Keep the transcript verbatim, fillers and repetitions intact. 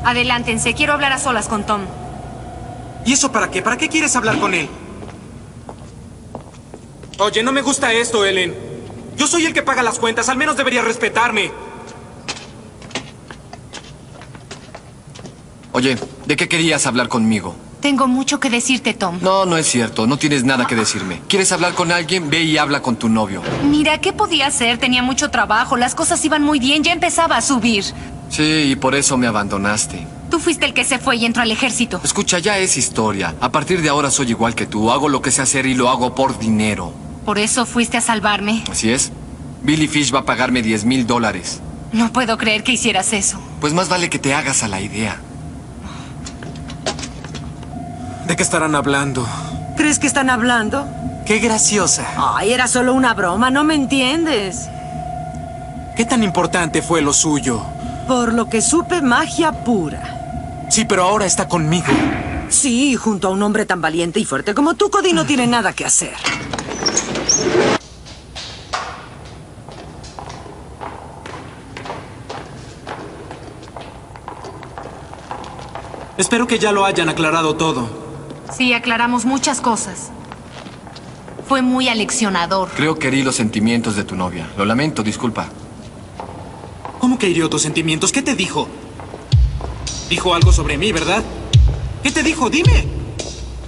Adelántense, quiero hablar a solas con Tom. ¿Y eso para qué? ¿Para qué quieres hablar con él? Oye, no me gusta esto, Ellen. Yo soy el que paga las cuentas, al menos deberías respetarme. Oye, ¿de qué querías hablar conmigo? Tengo mucho que decirte, Tom. No, no es cierto. No tienes nada que decirme. ¿Quieres hablar con alguien? Ve y habla con tu novio. Mira, ¿qué podía hacer? Tenía mucho trabajo, las cosas iban muy bien, ya empezaba a subir. Sí, y por eso me abandonaste. Tú fuiste el que se fue y entró al ejército. Escucha, ya es historia. A partir de ahora soy igual que tú. Hago lo que sé hacer y lo hago por dinero. ¿Por eso fuiste a salvarme? Así es. Billy Fish va a pagarme diez mil dólares. No puedo creer que hicieras eso. Pues más vale que te hagas a la idea. ¿De qué estarán hablando? ¿Crees que están hablando? ¡Qué graciosa! Ay, era solo una broma, no me entiendes. ¿Qué tan importante fue lo suyo? Por lo que supe, magia pura. Sí, pero ahora está conmigo. Sí, junto a un hombre tan valiente y fuerte como tú, Cody no tiene nada que hacer. Espero que ya lo hayan aclarado todo. Sí, aclaramos muchas cosas. Fue muy aleccionador. Creo que herí los sentimientos de tu novia. Lo lamento, disculpa. ¿Cómo que hirió tus sentimientos? ¿Qué te dijo? Dijo algo sobre mí, ¿verdad? ¿Qué te dijo? Dime.